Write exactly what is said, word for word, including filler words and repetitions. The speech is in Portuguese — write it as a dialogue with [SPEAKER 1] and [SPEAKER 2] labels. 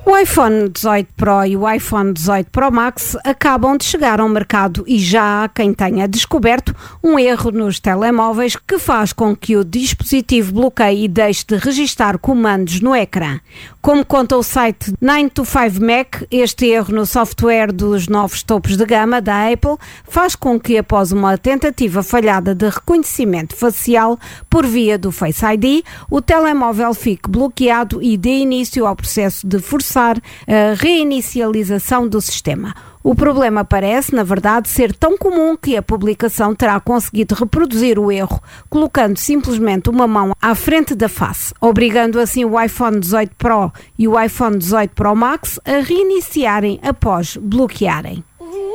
[SPEAKER 1] O iPhone dezoito Pro e o iPhone dezoito Pro Max acabam de chegar ao mercado e já há quem tenha descoberto um erro nos telemóveis que faz com que o dispositivo bloqueie e deixe de registar comandos no ecrã. Como conta o site nove to five Mac, este erro no software dos novos topos de gama da Apple faz com que, após uma tentativa falhada de reconhecimento facial por via do Face I D, o telemóvel fique bloqueado e dê início ao processo de forçar a reinicialização do sistema. O problema parece, na verdade, ser tão comum que a publicação terá conseguido reproduzir o erro, colocando simplesmente uma mão à frente da face, obrigando assim o iPhone dezoito Pro e o iPhone dezoito Pro Max a reiniciarem após bloquearem.